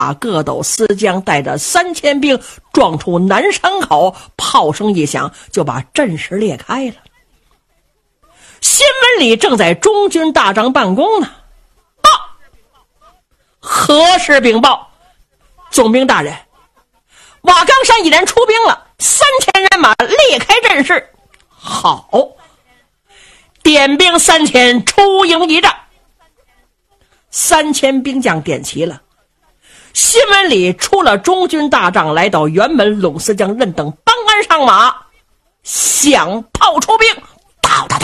各斗司将带着3000兵撞出南山口，炮声一响，就把阵势裂开了。新闻里正在中军大帐办公呢。报，何时禀报？总兵大人，瓦岗山已然出兵了，3000人马裂开阵势。好，点兵3000出营一战。3000兵将点齐了，新闻里出了中军大帐，来到辕门，拢司将任等帮鞍上马，响炮出兵，哒哒哒，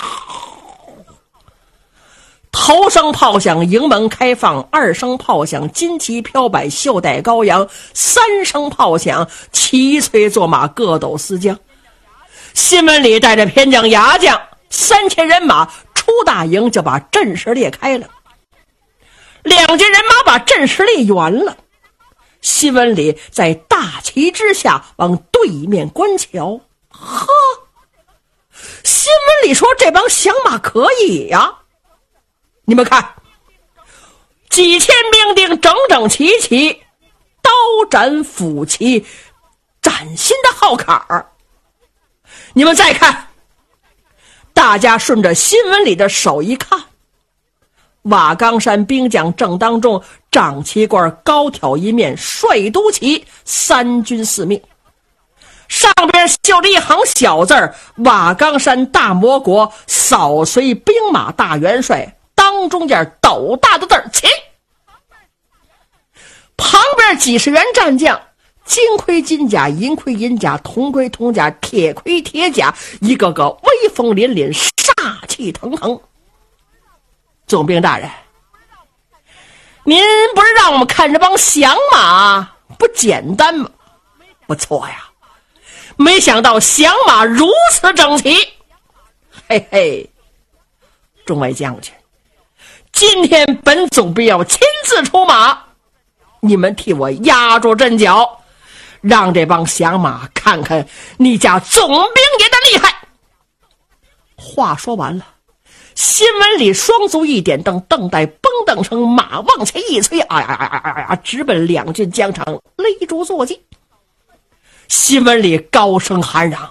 头声炮响，营门开放；2声炮响，旌旗飘摆，袖带高扬；3声炮响，齐催坐马，各斗司将。新闻里带着偏将牙将3000人马出大营，就把阵势裂开了。2军人马把阵势裂圆了。新闻里在大旗之下往对面观瞧。呵，新闻里说这帮响马可以呀。你们看，几千兵丁整整齐齐，刀斩斧齐，崭新的号坎儿。你们再看，大家顺着新闻里的手一看，瓦岗山兵将正当中，掌旗官高挑一面，帅都旗，3军4命，上边绣着一行小字儿：瓦岗山大魔国扫随兵马大元帅，当中间斗大的字儿起。旁边几十员战将，金盔金甲，银盔银甲，铜盔铜甲，铁盔铁甲，一个个威风凛凛，煞气腾腾。总兵大人，您不是让我们看这帮响马不简单吗？不错呀，没想到响马如此整齐。嘿嘿，众位将军，今天本总兵要亲自出马，你们替我压住阵脚，让这帮响马看看你家总兵爷的厉害。话说完了，新闻里双足一点蹬，蹬带蹦蹬声，马往前一催，直奔2军疆场，勒住坐骑。新闻里高声喊嚷：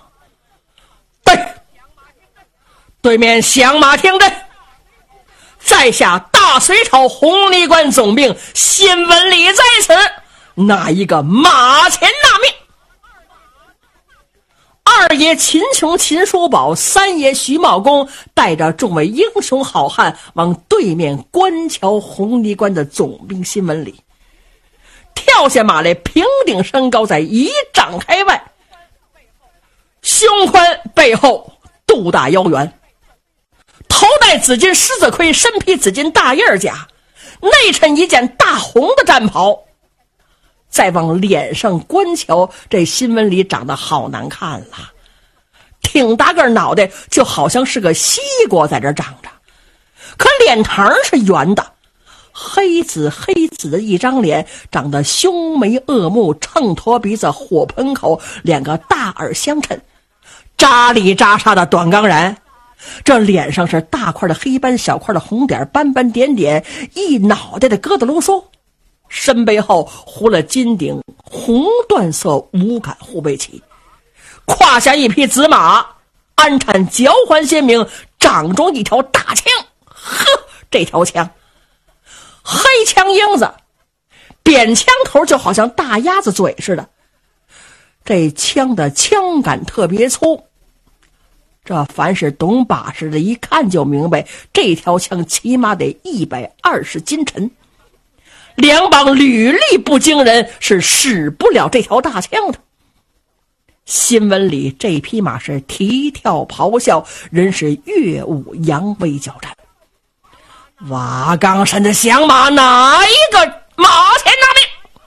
对面响马听阵，在下大隋朝红泥关总兵新闻里在此，哪一个马前纳命？2爷秦琼、秦叔宝，3爷徐茂公带着众位英雄好汉往对面观瞧红泥关的总兵新闻里。跳下马来，平顶身高在1丈开外，胸宽背厚，肚大腰圆，头戴紫金狮子盔，身披紫金大叶甲，内衬一件大红的战袍。再往脸上观瞧，这新闻里长得好难看了，挺大个脑袋，就好像是个西瓜在这长着，可脸膛是圆的，黑紫的一张脸，长得凶眉恶目，秤砣鼻子，火盆口，2个大耳相衬，扎里扎沙的短钢髯，这脸上是大块的黑斑，小块的红点，斑斑点点，一脑袋的疙瘩啰嗦。身背后糊了金顶红缎色无杆护背旗，胯下一匹紫马，鞍产脚环鲜明，掌中一条大枪。呵，这条枪黑枪缨子，扁枪头就好像大鸭子嘴似的，这枪的枪杆特别粗，这凡是懂把式的一看就明白，这条枪起码得120斤沉，2膀履历不惊人，是使不了这条大枪的。新闻里这匹马是啼跳咆哮，人是乐舞扬威交战。瓦岗山的响马，哪一个马前纳命？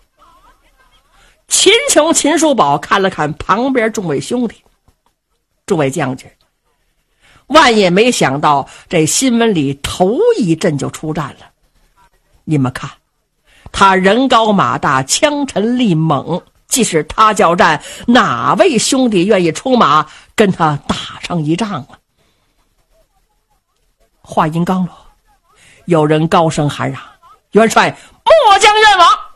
秦琼、秦叔宝看了看旁边众位兄弟，众位将军，万也没想到这新闻里头一阵就出战了。你们看，他人高马大，枪沉力猛，即使他交战，哪位兄弟愿意出马跟他打上一仗啊？话音刚落，有人高声喊嚷：元帅， 末将愿往。